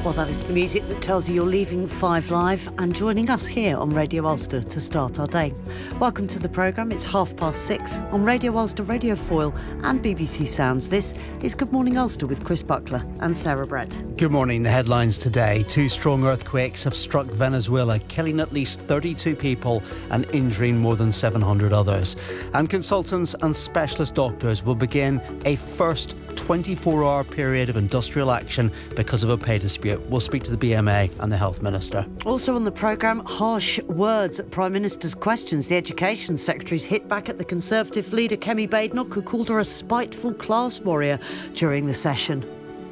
Well, that is the music that tells you you're leaving 5 Live and joining us here on Radio Ulster to start our day. Welcome to the programme. It's 6:30 on Radio Ulster, Radio Foyle and BBC Sounds. This is Good Morning Ulster with Chris Buckler and Sarah Brett. Good morning. The headlines today. 2 strong earthquakes have struck Venezuela, killing at least 32 people and injuring more than 700 others. And consultants and specialist doctors will begin a first 24-hour period of industrial action because of a pay dispute. We'll speak to the BMA and the Health Minister. Also on the programme, harsh words at Prime Minister's questions. The Education Secretary's hit back at the Conservative leader Kemi Badenoch, who called her a spiteful class warrior during the session.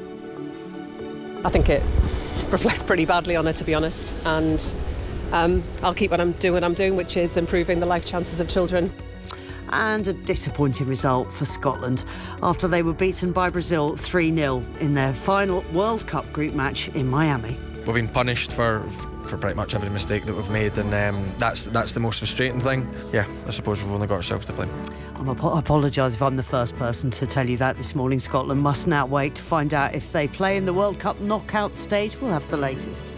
I think it reflects pretty badly on her, to be honest, and I'll keep what I'm doing, which is improving the life chances of children. And a disappointing result for Scotland after they were beaten by Brazil 3-0 in their final World Cup group match in Miami. We've been punished for pretty much every mistake that we've made, and that's the most frustrating thing. Yeah, I suppose we've only got ourselves to blame. I apologise if I'm the first person to tell you that this morning. Scotland must now wait to find out if they play in the World Cup knockout stage. We'll have the latest.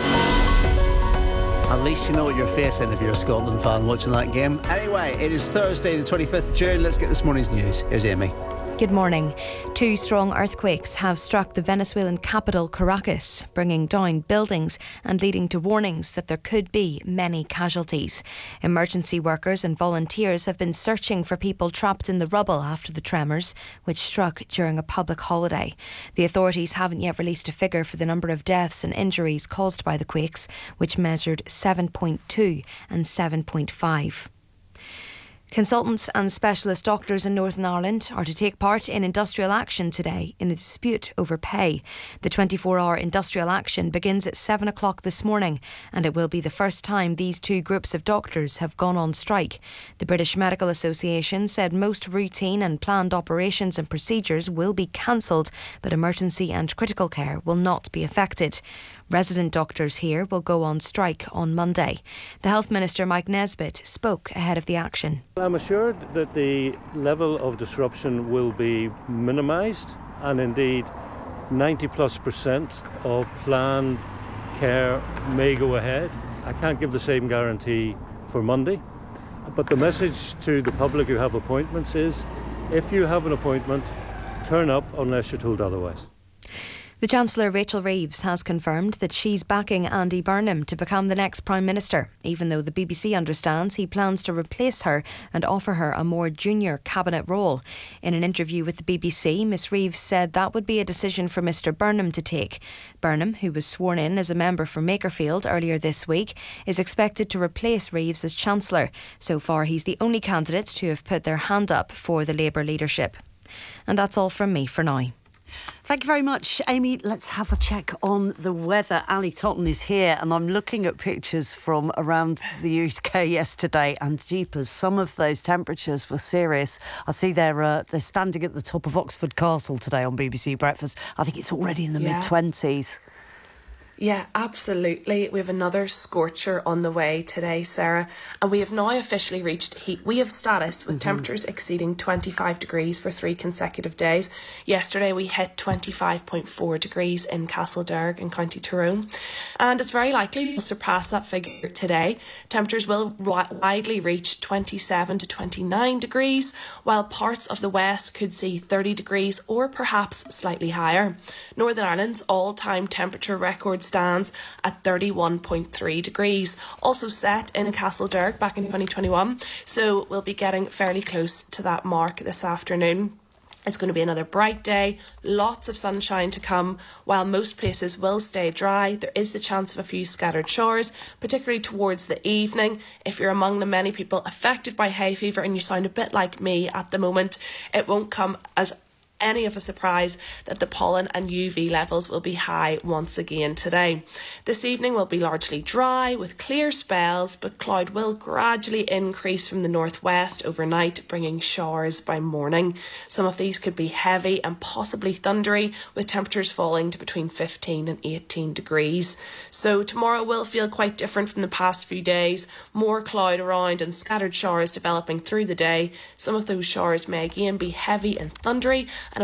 At least you know what you're facing if you're a Scotland fan watching that game. Anyway, it is Thursday the 25th of June. Let's get this morning's news. Here's Amy. Good morning. 2 strong earthquakes have struck the Venezuelan capital, Caracas, bringing down buildings and leading to warnings that there could be many casualties. Emergency workers and volunteers have been searching for people trapped in the rubble after the tremors, which struck during a public holiday. The authorities haven't yet released a figure for the number of deaths and injuries caused by the quakes, which measured 7.2 and 7.5. Consultants and specialist doctors in Northern Ireland are to take part in industrial action today in a dispute over pay. The 24-hour industrial action begins at 7 o'clock this morning, and it will be the first time these 2 groups of doctors have gone on strike. The British Medical Association said most routine and planned operations and procedures will be cancelled, but emergency and critical care will not be affected. Resident doctors here will go on strike on Monday. The Health Minister, Mike Nesbitt, spoke ahead of the action. I'm assured that the level of disruption will be minimised, and indeed 90+% of planned care may go ahead. I can't give the same guarantee for Monday, but the message to the public who have appointments is, if you have an appointment, turn up unless you're told otherwise. The Chancellor, Rachel Reeves, has confirmed that she's backing Andy Burnham to become the next Prime Minister, even though the BBC understands he plans to replace her and offer her a more junior cabinet role. In an interview with the BBC, Miss Reeves said that would be a decision for Mr Burnham to take. Burnham, who was sworn in as a member for Makerfield earlier this week, is expected to replace Reeves as Chancellor. So far, he's the only candidate to have put their hand up for the Labour leadership. And that's all from me for now. Thank you very much, Amy. Let's have a check on the weather. Ali Totten is here, and I'm looking at pictures from around the UK yesterday, and jeepers, some of those temperatures were serious. I see they're standing at the top of Oxford Castle today on BBC Breakfast. I think it's already in the mid-20s. Yeah, absolutely. We have another scorcher on the way today, Sarah, and we have now officially reached heat wave status with temperatures exceeding 25 degrees for 3 consecutive days. Yesterday we hit 25.4 degrees in Castlederg in County Tyrone, and it's very likely we'll surpass that figure today. Temperatures will widely reach 27 to 29 degrees, while parts of the west could see 30 degrees or perhaps slightly higher. Northern Ireland's all-time temperature record stands at 31.3 degrees, also set in Castlederg back in 2021, so we'll be getting fairly close to that mark this afternoon. It's going to be another bright day, lots of sunshine to come. While most places will stay dry, there is the chance of a few scattered showers, particularly towards the evening. If you're among the many people affected by hay fever and you sound a bit like me at the moment, it won't come as any of a surprise that the pollen and UV levels will be high once again today. This evening will be largely dry with clear spells, but cloud will gradually increase from the northwest overnight, bringing showers by morning. Some of these could be heavy and possibly thundery, with temperatures falling to between 15 and 18 degrees. So tomorrow will feel quite different from the past few days. More cloud around and scattered showers developing through the day. Some of those showers may again be heavy and thundery,